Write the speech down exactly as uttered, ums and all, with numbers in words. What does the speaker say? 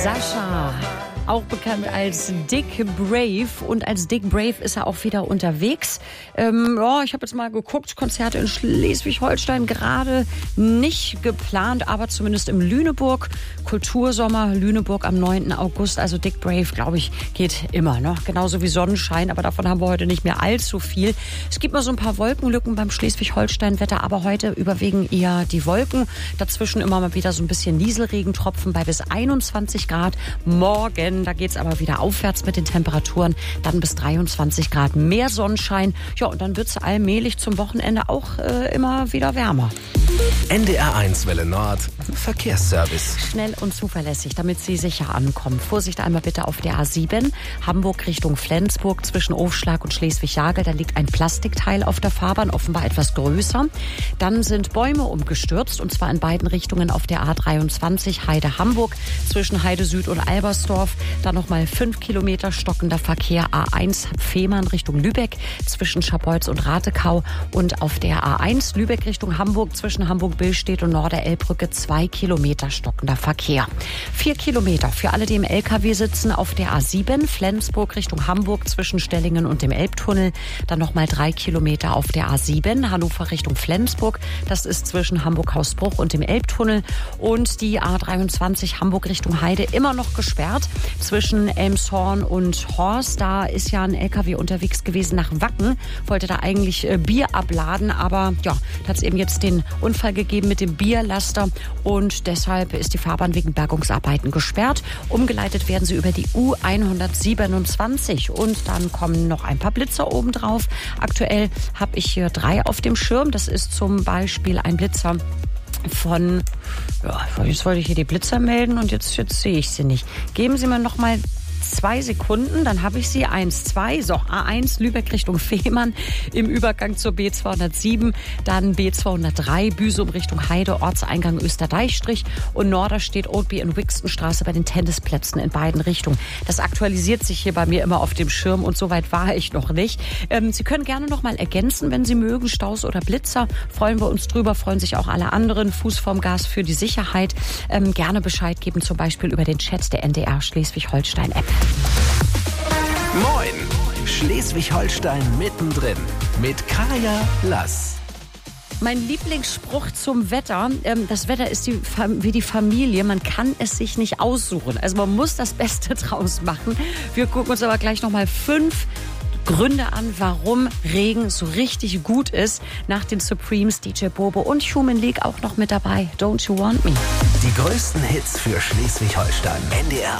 Sascha, auch bekannt als Dick Brave. Und als Dick Brave ist er auch wieder unterwegs. Ähm, ja, ich habe jetzt mal geguckt, Konzerte in Schleswig-Holstein gerade nicht geplant, aber zumindest im Lüneburg. Kultursommer Lüneburg am neunten August. Also Dick Brave, glaube ich, geht immer. Ne? Genauso wie Sonnenschein, aber davon haben wir heute nicht mehr allzu viel. Es gibt mal so ein paar Wolkenlücken beim Schleswig-Holstein-Wetter, aber heute überwiegen eher die Wolken. Dazwischen immer mal wieder so ein bisschen Nieselregentropfen bei bis einundzwanzig Grad. Morgen, da geht's aber wieder aufwärts mit den Temperaturen. Dann bis dreiundzwanzig Grad mehr Sonnenschein. Ja, und dann wird's allmählich zum Wochenende auch äh, immer wieder wärmer. N D R eins Welle Nord, Verkehrsservice. Schnell und zuverlässig, damit Sie sicher ankommen. Vorsicht einmal bitte auf der A sieben, Hamburg Richtung Flensburg zwischen Ofschlag und Schleswig-Jagel. Da liegt ein Plastikteil auf der Fahrbahn, offenbar etwas größer. Dann sind Bäume umgestürzt, und zwar in beiden Richtungen auf der A dreiundzwanzig Heide-Hamburg zwischen Heide Süd und Albersdorf. Dann nochmal fünf Kilometer stockender Verkehr A eins Fehmarn Richtung Lübeck zwischen Scharbeutz und Ratekau. Und auf der A eins Lübeck Richtung Hamburg zwischen Hamburg-Billstedt und Norderelbbrücke zwei Kilometer stockender Verkehr. Vier Kilometer für alle, die im L K W sitzen, auf der A sieben Flensburg Richtung Hamburg zwischen Stellingen und dem Elbtunnel. Dann nochmal drei Kilometer auf der A sieben Hannover Richtung Flensburg. Das ist zwischen Hamburg-Hausbruch und dem Elbtunnel. Und die A dreiundzwanzig Hamburg Richtung Heide immer noch gesperrt zwischen Elmshorn und Horst. Da ist ja ein L K W unterwegs gewesen nach Wacken, wollte da eigentlich äh, Bier abladen, aber ja, da hat es eben jetzt den Unfall gegeben mit dem Bierlaster und deshalb ist die Fahrbahn wegen Bergungsarbeiten gesperrt. Umgeleitet werden sie über die U hundertsiebenundzwanzig und dann kommen noch ein paar Blitzer obendrauf. Aktuell habe ich hier drei auf dem Schirm. Das ist zum Beispiel ein Blitzer von, ja, jetzt wollte ich hier die Blitzer melden und jetzt, jetzt sehe ich sie nicht. Geben Sie mir noch mal zwei Sekunden, dann habe ich sie. Eins, zwei, so, A eins Lübeck Richtung Fehmarn im Übergang zur B zweihundertsieben, dann B zweihundertdrei Büsum Richtung Heide, Ortseingang Österdeichstrich und Norderstedt, Oldby und Wixtonstraße bei den Tennisplätzen in beiden Richtungen. Das aktualisiert sich hier bei mir immer auf dem Schirm und so weit war ich noch nicht. Ähm, Sie können gerne noch mal ergänzen, wenn Sie mögen, Staus oder Blitzer. Freuen wir uns drüber, freuen sich auch alle anderen. Fuß vorm Gas für die Sicherheit. Ähm, gerne Bescheid geben, zum Beispiel über den Chat der N D R Schleswig-Holstein-App. Moin, Schleswig-Holstein mittendrin mit Kaya Lass. Mein Lieblingsspruch zum Wetter, ähm, das Wetter ist die, wie die Familie, man kann es sich nicht aussuchen. Also man muss das Beste draus machen. Wir gucken uns aber gleich nochmal fünf Gründe an, warum Regen so richtig gut ist. Nach den Supremes, D J Bobo und Human League auch noch mit dabei. Don't You Want Me? Die größten Hits für Schleswig-Holstein. N D R